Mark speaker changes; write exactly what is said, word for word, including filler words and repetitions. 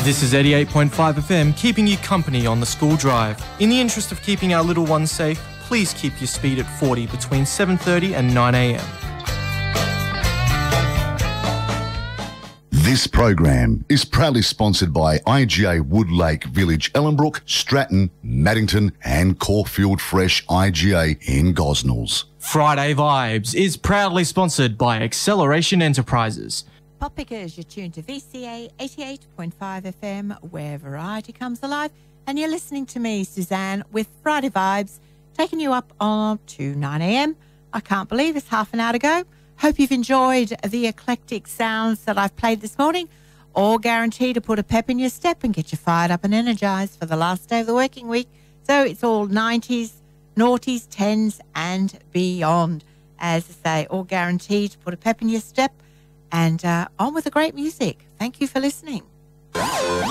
Speaker 1: This is eighty-eight point five F M, keeping you company on the school drive. In the interest of keeping our little ones safe, please keep your speed at forty between seven thirty and nine a m.
Speaker 2: This program is proudly sponsored by I G A Woodlake Village, Ellenbrook, Stratton, Maddington and Caulfield Fresh I G A in Gosnells.
Speaker 1: Friday Vibes is proudly sponsored by Acceleration Enterprises.
Speaker 3: Pop Pickers, you're tuned to V C A eighty-eight point five F M, where variety comes alive. And you're listening to me, Suzanne, with Friday Vibes, taking you up on to nine a m. I can't believe it's half an hour to go. Hope you've enjoyed the eclectic sounds that I've played this morning, all guaranteed to put a pep in your step and get you fired up and energised for the last day of the working week. So it's all nineties, noughties, tens and beyond. As I say, all guaranteed to put a pep in your step and uh, on with the great music. Thank you for listening.